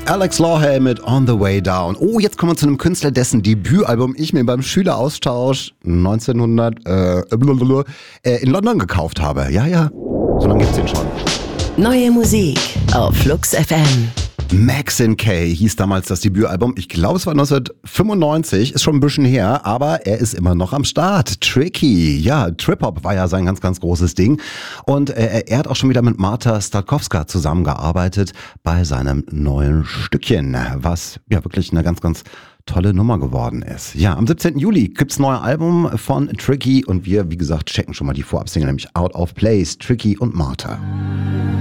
Alex Lawhay mit On the Way Down. Oh, jetzt kommen wir zu einem Künstler, dessen Debütalbum ich mir beim Schüleraustausch 1900 in London gekauft habe. Ja, so lange gibt's den schon. Neue Musik auf Flux FM. Max & Kay hieß damals das Debütalbum. Ich glaube, es war 1995, ist schon ein bisschen her, aber er ist immer noch am Start. Tricky, ja, Trip-Hop war ja sein ganz, ganz großes Ding. Und er hat auch schon wieder mit Marta Statkowska zusammengearbeitet bei seinem neuen Stückchen, was ja wirklich eine ganz, ganz tolle Nummer geworden ist. Ja, am 17. Juli gibt's ein neues Album von Tricky und wir, wie gesagt, checken schon mal die Vorabsingle, nämlich Out of Place, Tricky und Marta.